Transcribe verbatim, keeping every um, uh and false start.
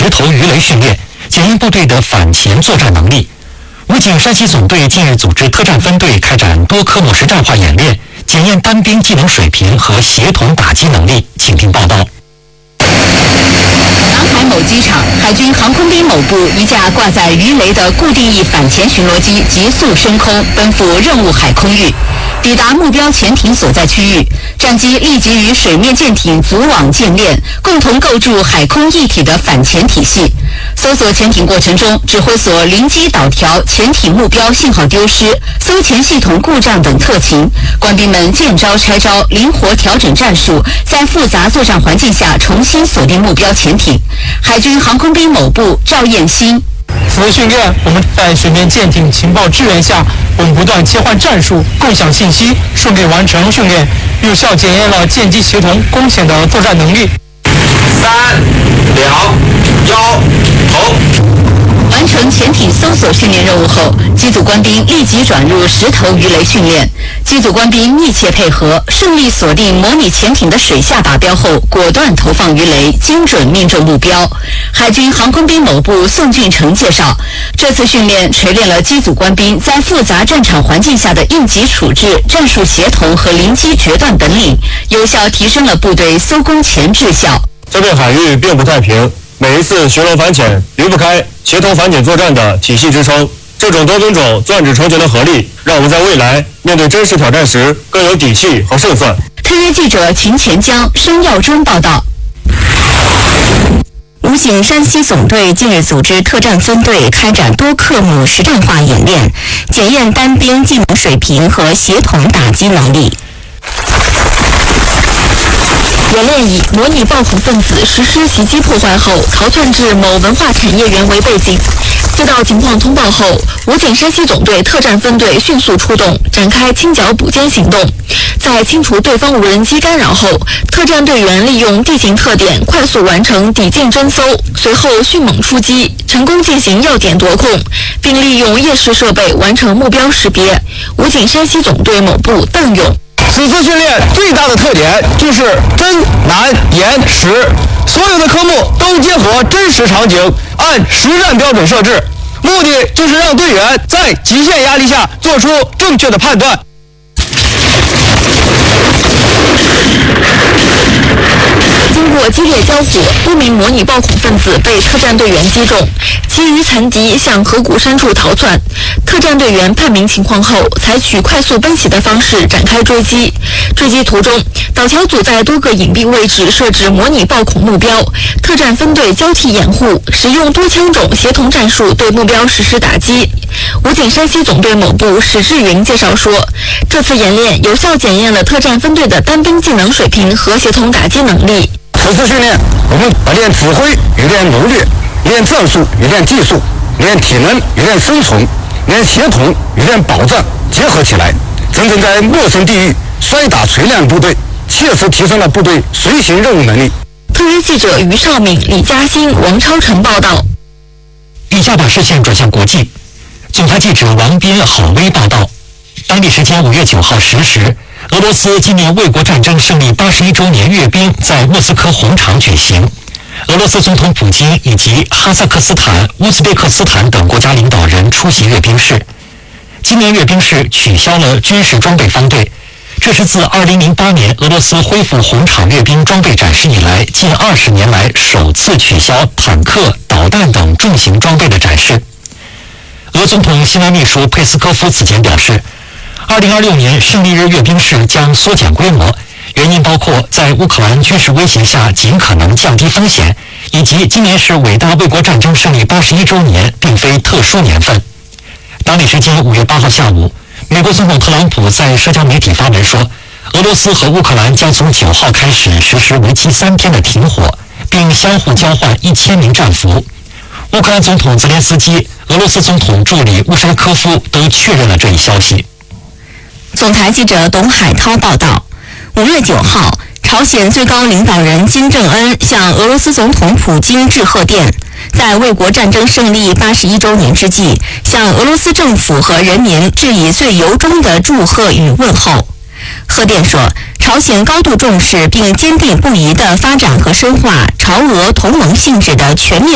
石头鱼雷训练，检验部队的反潜作战能力。武警山西总队近日组织特战分队开展多科目实战化演练，检验单兵技能水平和协同打击能力。请听报道。 南海某机场，海军航空兵某部一架挂载鱼雷的固定翼反潜巡逻机急速升空，奔赴任务海空域。抵达目标潜艇所在区域，战机立即与水面舰艇组网建链，共同构筑海空一体的反潜体系。搜索潜艇过程中，指挥所临机导调潜艇目标信号丢失、搜潜系统故障等特情，官兵们见招拆招，灵活调整战术，在复杂作战环境下重新锁定目标潜艇。海军航空兵某部赵彦新。 此次训练，我们在水面舰艇情报支援下，我们不断切换战术，共享信息，顺利完成训练，有效检验了舰机协同攻潜的作战能力。 三、两、幺，投。 完成潜艇搜索训练任务后，机组官兵立即转入石头鱼雷训练。机组官兵密切配合，顺利锁定模拟潜艇的水下靶标后，果断投放鱼雷，精准命中目标。海军航空兵某部宋俊成介绍，这次训练锤炼了机组官兵在复杂战场环境下的应急处置、战术协同和临机决断本领，有效提升了部队搜攻潜质效。 这片海域并不太平，每一次巡逻反潜离不开协同反潜作战的体系支撑。这种多兵种钻指成群的合力，让我们在未来面对真实挑战时更有底气和胜算。 特约记者秦前江、申耀忠报道。武警山西总队近日组织特战分队开展多科目实战化演练，检验单兵技能水平和协同打击能力。演练以模拟暴恐分子实施袭击破坏后逃窜至某文化产业园为背景。接到情况通报后，武警山西总队特战分队迅速出动，展开清剿补歼行动。在清除对方无人机干扰后，特战队员利用地形特点快速完成抵近侦搜，随后迅猛出击，成功进行要点夺控，并利用夜视设备完成目标识别。武警山西总队某部邓勇。 此次训练最大的特点就是真、难、严、实，所有的科目都结合真实场景，按实战标准设置，目的就是让队员在极限压力下做出正确的判断。 经过激烈交火，多名模拟暴恐分子被特战队员击中，其余残敌向河谷深处逃窜。特战队员判明情况后，采取快速奔袭的方式展开追击。追击途中，导桥组在多个隐蔽位置设置模拟暴恐目标，特战分队交替掩护，使用多枪种协同战术对目标实施打击。武警山西总队某部史志云介绍说，这次演练有效检验了特战分队的单兵技能水平和协同打击能力。 此次训练，我们把练指挥与练谋略、练战术与练技术、练体能与练生存、练协同与练保障结合起来，真正在陌生地域摔打锤炼部队，切实提升了部队随行任务能力。 特约记者于少敏、李嘉欣、王超晨报道。 以下把视线转向国际。总台记者王斌、郝威报道，当地时间五月九号十时，俄罗斯纪念卫国战争胜利八十一周年阅兵在莫斯科红场举行。俄罗斯总统普京以及哈萨克斯坦、乌兹别克斯坦等国家领导人出席阅兵式。今年阅兵式取消了军事装备方队，这是自二零零八年俄罗斯恢复红场阅兵装备展示以来，近二十年来首次取消坦克、导弹等重型装备的展示。俄总统新闻秘书佩斯科夫此前表示，二零二六年胜利日阅兵式将缩减规模，原因包括在乌克兰军事威胁下尽可能降低风险，以及今年是伟大卫国战争胜利八十一周年，并非特殊年份。当地时间五月八号下午，美国总统特朗普在社交媒体发文说，俄罗斯和乌克兰将从九号开始实施为期三天的停火，并相互交换一千名战俘。乌克兰总统泽连斯基、俄罗斯总统助理乌沙科夫都确认了这一消息。 总台记者董海涛报道，五月九号，朝鲜最高领导人金正恩向俄罗斯总统普京致贺电，在卫国战争胜利八十一周年之际，向俄罗斯政府和人民致以最由衷的祝贺与问候。贺电说，朝鲜高度重视并坚定不移地发展和深化朝俄同盟性质的全面